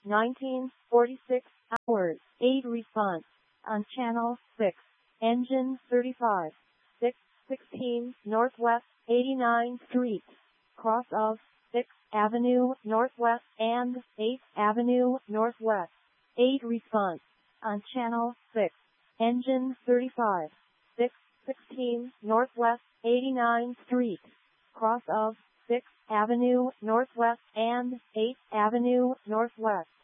1946 hours, 8 response. On channel 6. Engine 35. 616 Northwest 89th Street. Cross of 6th Avenue Northwest and 8th Avenue Northwest. 8 response. On channel 6. Engine 35. 616 Northwest 89th Street. Cross of 6th Avenue Northwest and 8th Avenue Northwest.